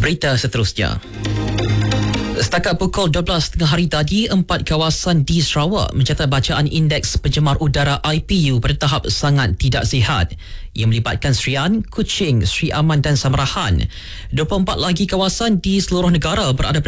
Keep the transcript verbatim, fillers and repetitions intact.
Berita seterusnya. Setakat pukul dua belas tiga puluh hari tadi, empat kawasan di Sarawak mencatat bacaan indeks pencemar udara I P U pada tahap sangat tidak sihat. Ia melibatkan Serian, Kuching, Sri Aman dan Samarahan. dua puluh empat lagi kawasan di seluruh negara berada